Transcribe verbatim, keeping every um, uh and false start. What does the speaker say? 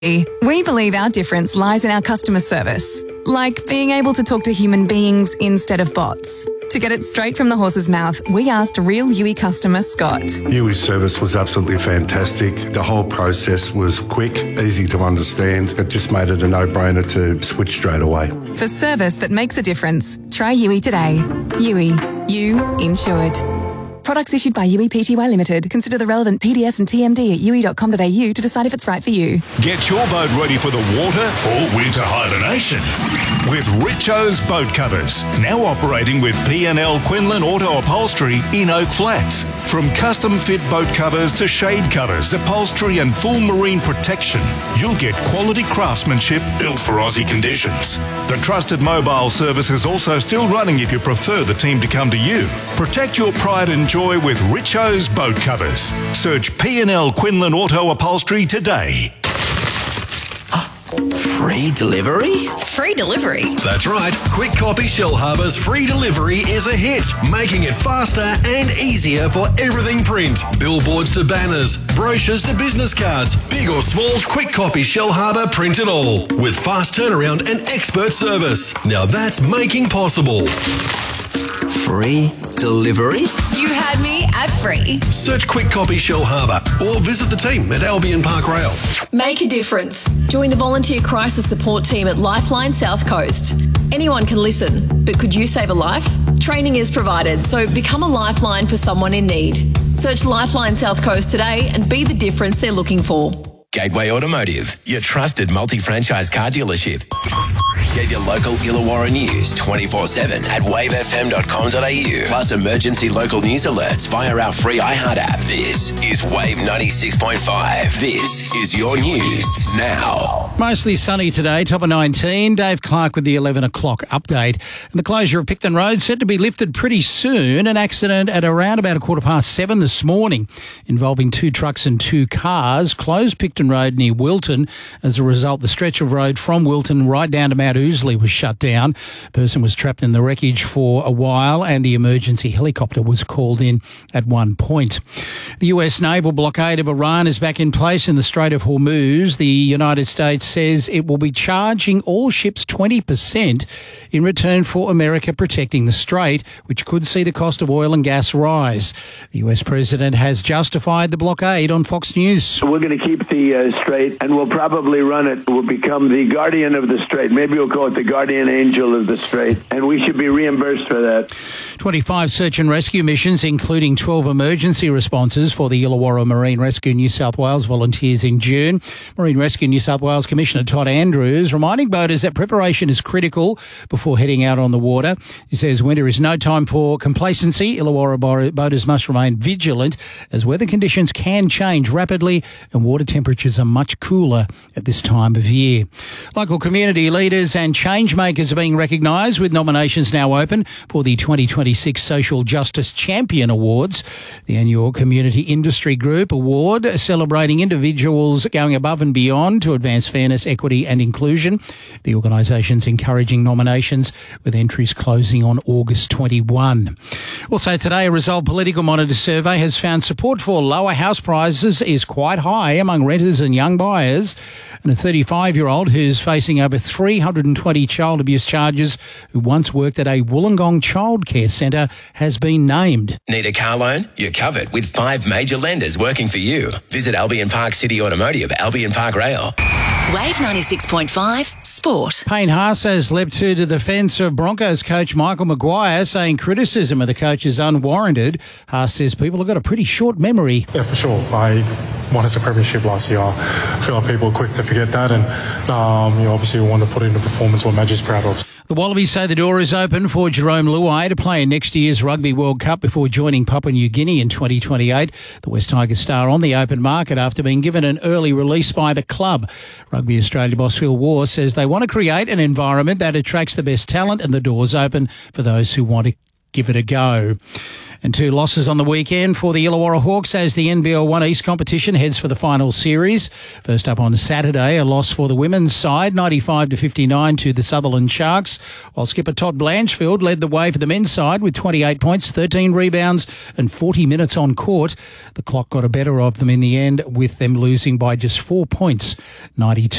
We believe our difference lies in our customer service, like being able to talk to human beings instead of bots. To get it straight from the horse's mouth, we asked real Youi customer Scott. Youi service was absolutely fantastic. The whole process was quick, easy to understand. It just made it a no-brainer to switch straight away. For service that makes a difference, try Youi today. Youi, you insured. Products issued by Youi Pty Limited. Consider the relevant P D S and T M D at youi dot com dot a u to decide if it's right for you. Get your boat ready for the water or winter hibernation with Richo's Boat Covers. Now operating with P and L Quinlan Auto Upholstery in Oak Flats. From custom fit boat covers to shade covers, upholstery and full marine protection, you'll get quality craftsmanship built for Aussie conditions. The trusted mobile service is also still running if you prefer the team to come to you. Protect your pride and joy with Richo's Boat Covers. Search P and L Quinlan Auto Upholstery today. Free delivery? Free delivery? That's right. Quick Copy Shellharbour's free delivery is a hit, making it faster and easier for everything print. Billboards to banners, brochures to business cards, big or small, Quick Copy Shellharbour print it all. With fast turnaround and expert service. Now that's making possible. Free delivery? You had me at free. Search Quick Copy Shellharbour or visit the team at Albion Park Rail. Make a difference. Join the volunteer crisis support team at Lifeline South Coast. Anyone can listen, but could you save a life? Training is provided, so become a lifeline for someone in need. Search Lifeline South Coast today and be the difference they're looking for. Gateway Automotive, your trusted multi-franchise car dealership. Get your local Illawarra news twenty-four seven at wave f m dot com dot a u. Plus emergency local news alerts via our free iHeart app. This is Wave ninety-six point five. This is your news now. Mostly sunny today, top of nineteen. Dave Clark with the eleven o'clock update. And the closure of Picton Road set to be lifted pretty soon. An accident at around about a quarter past seven this morning involving two trucks and two cars closed Picton Road near Wilton. As a result, the stretch of road from Wilton right down to Mount Ousley was shut down. A person was trapped in the wreckage for a while and the emergency helicopter was called in at one point. The U S naval blockade of Iran is back in place in the Strait of Hormuz. The United States says it will be charging all ships twenty percent in return for America protecting the strait, which could see the cost of oil and gas rise. The U S president has justified the blockade on Fox News. We're going to keep the uh, strait and we'll probably run it. We'll become the guardian of the strait. Maybe we'll call it the guardian angel of the strait, and we should be reimbursed for that. twenty-five search and rescue missions, including twelve emergency responses for the Illawarra Marine Rescue New South Wales volunteers in June. Marine Rescue New South Wales Commissioner Todd Andrews reminding boaters that preparation is critical before heading out on the water. He says winter is no time for complacency. Illawarra boaters must remain vigilant as weather conditions can change rapidly and water temperatures are much cooler at this time of year. Local community leaders and change makers are being recognised with nominations now open for the twenty twenty-six Social Justice Champion Awards. The annual Community Industry Group Award celebrating individuals going above and beyond to advance fairness, equity and inclusion. The organisation's encouraging nominations with entries closing on August twenty-first. Also today, a Resolve Political Monitor survey has found support for lower house prices is quite high among renters and young buyers. And a thirty-five-year-old who's facing over three hundred twenty child abuse charges, who once worked at a Wollongong childcare centre, has been named. Need a car loan? You're covered with five major lenders working for you. Visit Albion Park City Automotive, Albion Park Rail. Wave ninety-six point five Sport. Payne Haas has leapt to the defence of Broncos coach Michael Maguire, saying criticism of the coach is unwarranted. Haas says people have got a pretty short memory. Yeah, for sure. I won as a premiership last year. I feel like people are quick to forget that, and um, you obviously want to put into performance what Madge is proud of. The Wallabies say the door is open for Jerome Luai to play in next year's Rugby World Cup before joining Papua New Guinea in twenty twenty-eight. The West Tigers star on the open market after being given an early release by the club. Rugby Australia boss Phil Waugh says they want to create an environment that attracts the best talent and the door's open for those who want to give it a go. And two losses on the weekend for the Illawarra Hawks as the N B L one East competition heads for the final series. First up on Saturday, a loss for the women's side, ninety-five to fifty-nine to the Sutherland Sharks, while skipper Todd Blanchfield led the way for the men's side with twenty-eight points, thirteen rebounds and forty minutes on court. The clock got a better of them in the end, with them losing by just four points, ninety-two